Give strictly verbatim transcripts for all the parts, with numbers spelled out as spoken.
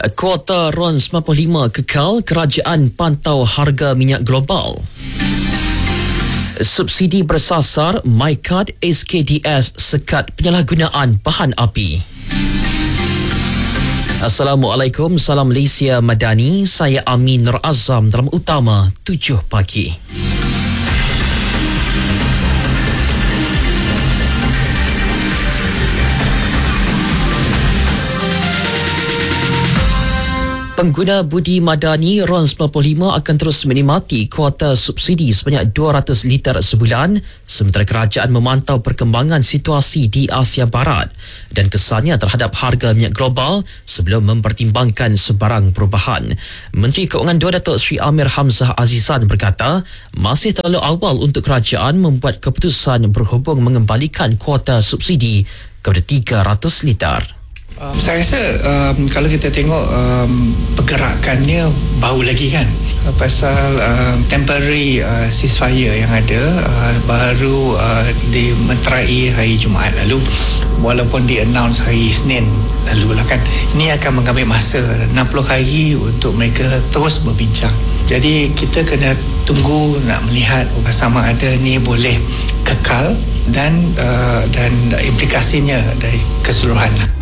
Kuota RON sembilan puluh lima kekal, kerajaan pantau harga minyak global. Subsidi bersasar, MyKad S K D S sekat penyalahgunaan bahan api. Assalamualaikum, salam Malaysia Madani. Saya Amin Nur Azam dalam utama tujuh pagi. Pengguna budi madani RON sembilan puluh lima akan terus menikmati kuota subsidi sebanyak dua ratus liter sebulan sementara kerajaan memantau perkembangan situasi di Asia Barat dan kesannya terhadap harga minyak global sebelum mempertimbangkan sebarang perubahan. Menteri Keuangan dua Datuk Seri Amir Hamzah Azizan berkata masih terlalu awal untuk kerajaan membuat keputusan berhubung mengembalikan kuota subsidi kepada tiga ratus liter. Um, saya rasa um, kalau kita tengok um, pergerakannya baru lagi kan uh, pasal uh, temporary uh, ceasefire yang ada uh, baru uh, dimeterai hari Jumaat lalu, walaupun di-announce hari Isnin lalu lah kan. Ini akan mengambil masa enam puluh hari untuk mereka terus berbincang. Jadi kita kena tunggu nak melihat sama ada ni boleh kekal dan uh, dan implikasinya dari keseluruhan lah.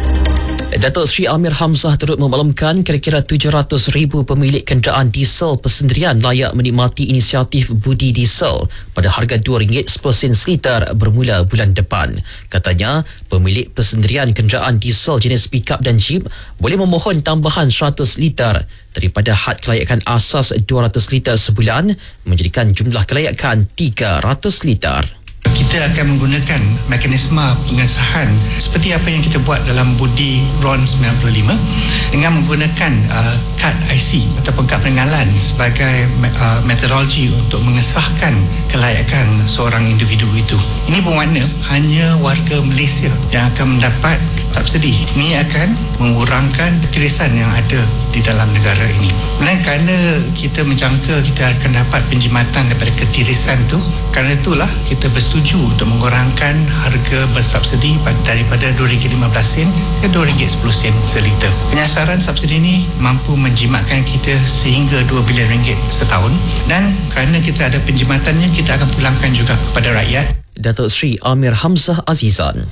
Datuk Seri Amir Hamzah turut memaklumkan kira-kira tujuh ratus ribu pemilik kenderaan diesel persendirian layak menikmati inisiatif budi diesel pada harga dua ringgit sepuluh sen seliter bermula bulan depan. Katanya, pemilik persendirian kenderaan diesel jenis pick-up dan jeep boleh memohon tambahan seratus liter daripada had kelayakan asas dua ratus liter sebulan menjadikan jumlah kelayakan tiga ratus liter. Kita akan menggunakan mekanisme pengesahan seperti apa yang kita buat dalam budi RON sembilan puluh lima dengan menggunakan uh, kad I C ataupun kad pengenalan sebagai uh, metodologi untuk mengesahkan kelayakan seorang individu itu. Ini bermakna hanya warga Malaysia yang akan mendapat subsidi. Ini akan mengurangkan ketirisan yang ada di dalam negara ini. Dan kerana kita menjangka kita akan dapat penjimatan daripada ketirisan itu, kerana itulah kita bersetuju untuk mengurangkan harga bersubsidi daripada dua ringgit lima belas sen ke dua ringgit sepuluh sen seliter. Penyasaran subsidi ini mampu menjimatkan kita sehingga dua bilion ringgit setahun, dan kerana kita ada penjimatannya, kita akan pulangkan juga kepada rakyat. Datuk Seri Amir Hamzah Azizan.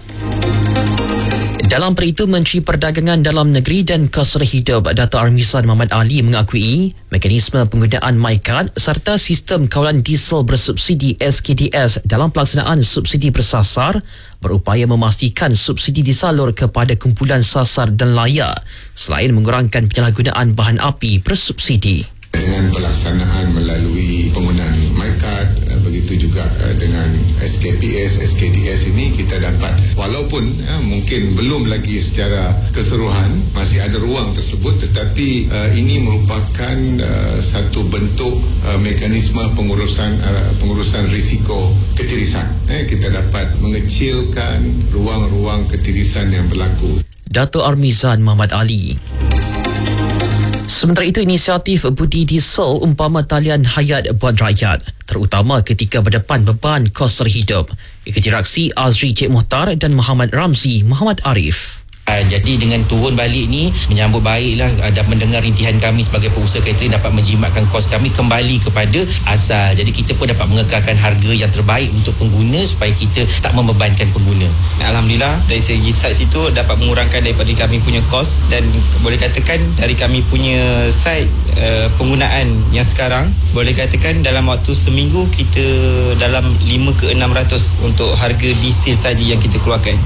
Dalam peritu, Menteri Perdagangan Dalam Negeri dan Kos Hidup Dato' Armizan Muhammad Ali mengakui mekanisme penggunaan MyKad serta sistem kawalan diesel bersubsidi S K D S dalam pelaksanaan subsidi bersasar berupaya memastikan subsidi disalur kepada kumpulan sasar dan layak selain mengurangkan penyalahgunaan bahan api bersubsidi. Dengan pelaksanaan melalui penggunaan MyKad, begitu juga dengan S K P S, S K D S ini kita dapat, walaupun ya, mungkin belum lagi secara keseluruhan masih ada ruang tersebut, tetapi uh, ini merupakan uh, satu bentuk uh, mekanisme pengurusan uh, pengurusan risiko ketirisan. Eh, kita dapat mengecilkan ruang-ruang ketirisan yang berlaku. Dato' Armizan Muhammad Ali. Sementara itu, inisiatif budi diesel umpama talian hayat buat rakyat, terutama ketika berdepan beban kos terhidup. Ikuti reaksi Azri Cik Muhtar dan Muhammad Ramzi Muhammad Arif. Jadi dengan turun balik ni menyambut baiklah dan mendengar rintihan kami sebagai pengusaha catering dapat menjimatkan kos kami kembali kepada asal. Jadi kita pun dapat mengekalkan harga yang terbaik untuk pengguna supaya kita tak membebankan pengguna. Alhamdulillah dari segi site itu dapat mengurangkan daripada kami punya kos, dan boleh katakan dari kami punya site uh, penggunaan yang sekarang boleh katakan dalam waktu seminggu kita dalam lima ke enam ratus untuk harga diesel saja yang kita keluarkan.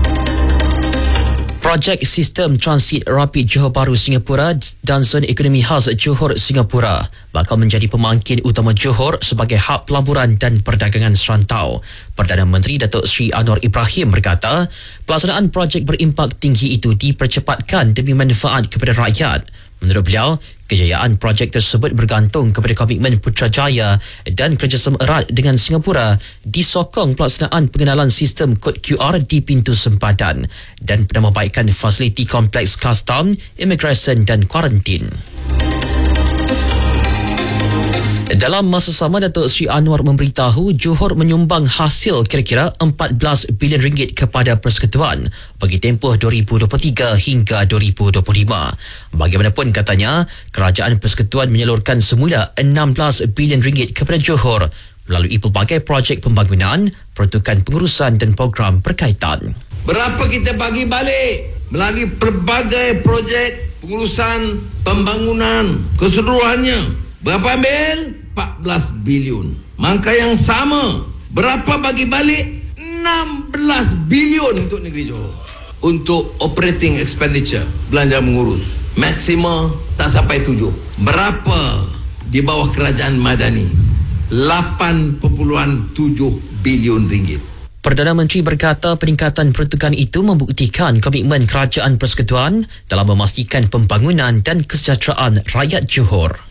Projek Sistem Transit Rapid Johor Bahru Singapura dan Zon Ekonomi Khas Johor Singapura bakal menjadi pemangkin utama Johor sebagai hub pelaburan dan perdagangan serantau. Perdana Menteri Datuk Seri Anwar Ibrahim berkata, pelaksanaan projek berimpak tinggi itu dipercepatkan demi manfaat kepada rakyat. Menurut beliau, kejayaan projek tersebut bergantung kepada komitmen Putrajaya dan kerjasama erat dengan Singapura disokong pelaksanaan pengenalan sistem kod Q R di pintu sempadan dan penambahbaikan fasiliti kompleks custom, immigration dan kuarantin. Dalam masa sama, Datuk Seri Anwar memberitahu Johor menyumbang hasil kira-kira empat belas bilion ringgit kepada Persekutuan bagi tempoh dua ribu dua puluh tiga hingga dua ribu dua puluh lima. Bagaimanapun katanya, Kerajaan Persekutuan menyalurkan semula enam belas bilion ringgit kepada Johor melalui pelbagai projek pembangunan, peruntukan pengurusan dan program berkaitan. Berapa kita bagi balik melalui pelbagai projek pengurusan pembangunan keseluruhannya? Berapa ambil? empat belas bilion. Mangka yang sama, berapa bagi balik? enam belas bilion untuk negeri Johor. Untuk operating expenditure, belanja mengurus. Maksima tak sampai tujuh. Berapa di bawah kerajaan Madani? lapan perpuluhan tujuh bilion ringgit. Perdana Menteri berkata peningkatan peruntukan itu membuktikan komitmen Kerajaan Persekutuan dalam memastikan pembangunan dan kesejahteraan rakyat Johor.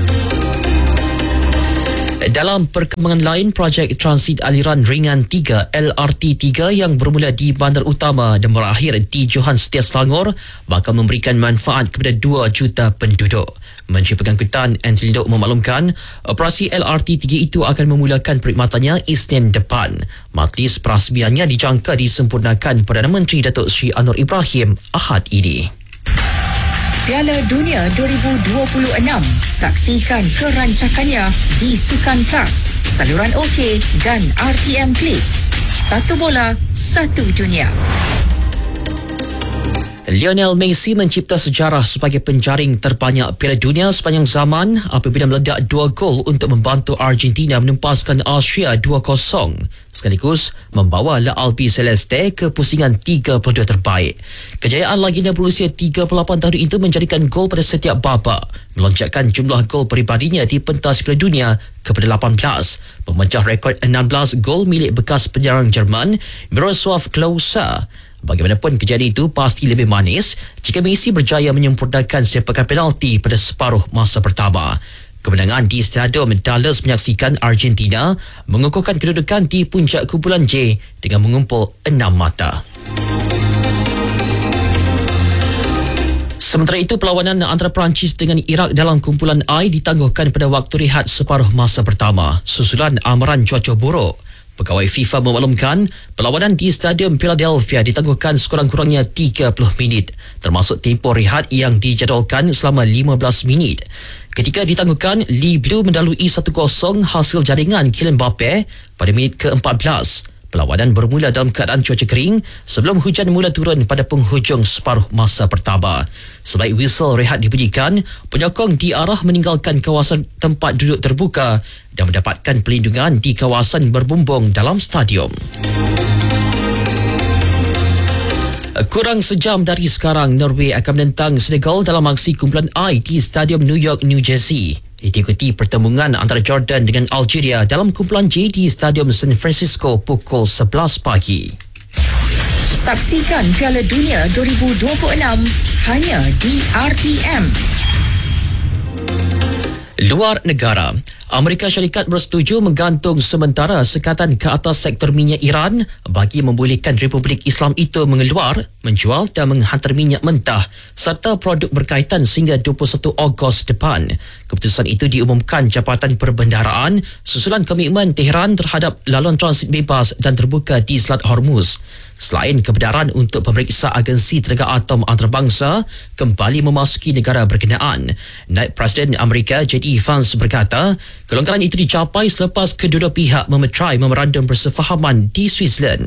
Dalam perkembangan lain, projek Transit Aliran Ringan tiga L R T tiga yang bermula di Bandar Utama dan berakhir di Johan Setia Selangor bakal memberikan manfaat kepada dua juta penduduk. Menteri Pengangkutan Anthony Loke memaklumkan operasi L R T tiga itu akan memulakan perkhidmatannya Isnin depan. Majlis perasmiannya dijangka disempurnakan Perdana Menteri Datuk Seri Anwar Ibrahim Ahad ini. Piala Dunia dua ribu dua puluh enam. Saksikan kerancakannya di Sukan Plus, saluran OK dan R T M Click. Satu bola, satu dunia. Lionel Messi mencipta sejarah sebagai penjaring terbanyak Piala Dunia sepanjang zaman apabila meledak dua gol untuk membantu Argentina menempaskan Austria dua kosong sekaligus membawa La Albi Celeste ke pusingan tiga puluh dua terbaik. Kejayaan legenda berusia tiga puluh lapan tahun itu menjadikan gol pada setiap babak, melonjakkan jumlah gol peribadinya di pentas Piala Dunia kepada lapan belas, memecah rekod enam belas gol milik bekas penyerang Jerman Miroslav Klose. Bagaimanapun, kejadian itu pasti lebih manis jika Messi berjaya menyempurnakan sepakan penalti pada separuh masa pertama. Kemenangan di Stadium Dallas menyaksikan Argentina mengukuhkan kedudukan di puncak kumpulan J dengan mengumpul enam mata. Sementara itu, perlawanan antara Perancis dengan Iraq dalam kumpulan I ditangguhkan pada waktu rehat separuh masa pertama susulan amaran cuaca buruk. Pegawai FIFA memaklumkan perlawanan di Stadium Philadelphia ditangguhkan sekurang-kurangnya tiga puluh minit, termasuk tempoh rehat yang dijadualkan selama lima belas minit. Ketika ditangguhkan, Les Bleus mendalui satu kosong hasil jaringan Kylian Mbappe pada minit ke empat belas. Perlawanan bermula dalam keadaan cuaca kering sebelum hujan mula turun pada penghujung separuh masa pertama. Sebaik whistle rehat dibunyikan, penyokong diarah meninggalkan kawasan tempat duduk terbuka dan mendapatkan perlindungan di kawasan berbumbung dalam stadium. Kurang sejam dari sekarang, Norway akan menentang Senegal dalam aksi kumpulan I di Stadium New York, New Jersey. Diikuti pertembungan antara Jordan dengan Algeria dalam kumpulan J di Stadium San Francisco pukul sebelas pagi. Saksikan Piala Dunia dua ribu dua puluh enam hanya di R T M. Luar negara, Amerika Syarikat bersetuju menggantung sementara sekatan ke atas sektor minyak Iran bagi membolehkan Republik Islam itu mengeluar, menjual dan menghantar minyak mentah serta produk berkaitan sehingga dua puluh satu Ogos depan. Keputusan itu diumumkan Jabatan Perbendaharaan susulan komitmen Tehran terhadap laluan transit bebas dan terbuka di Selat Hormuz. Selain kebenaran untuk pemeriksa agensi tenaga atom antarabangsa kembali memasuki negara berkenaan, Naib Presiden Amerika J D Vance berkata kelonggaran itu dicapai selepas kedua pihak memeterai memorandum persefahaman di Switzerland.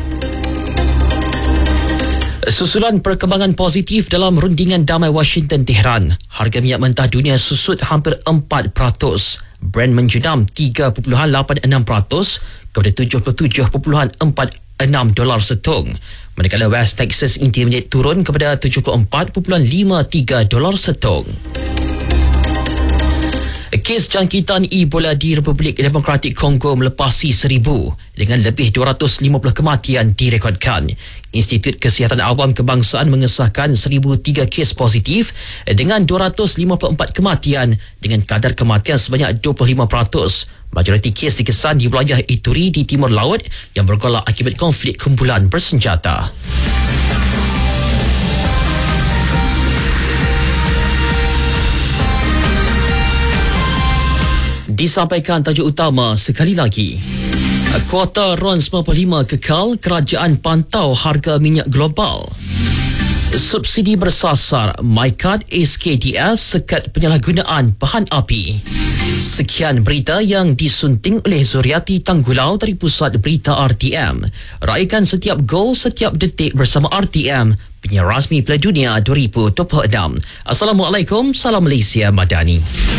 Susulan perkembangan positif dalam rundingan damai Washington-Tehran, harga minyak mentah dunia susut hampir empat peratus. Brent menjenam tiga perpuluhan lapan enam peratus kepada tujuh puluh tujuh perpuluhan empat enam dolar setung. Manakala West Texas Intermediate turun kepada tujuh puluh empat perpuluhan lima tiga dolar setung. Kes jangkitan Ebola di Republik Demokratik Kongo melepasi seribu dengan lebih dua ratus lima puluh kematian direkodkan. Institut Kesihatan Awam Kebangsaan mengesahkan seribu tiga kes positif dengan dua ratus lima puluh empat kematian dengan kadar kematian sebanyak dua puluh lima peratus. Majoriti kes dikesan di wilayah Ituri di timur laut yang bergolak akibat konflik kumpulan bersenjata. Disampaikan tajuk utama sekali lagi. Kuota RON sembilan puluh lima kekal, kerajaan pantau harga minyak global. Subsidi bersasar, MyKad S K D S sekat penyalahgunaan bahan api. Sekian berita yang disunting oleh Zuriati Tanggulau dari Pusat Berita R T M. Raikan setiap gol, setiap detik bersama R T M, penyiar rasmi Piala Dunia dua ribu dua puluh enam. Assalamualaikum, salam Malaysia Madani.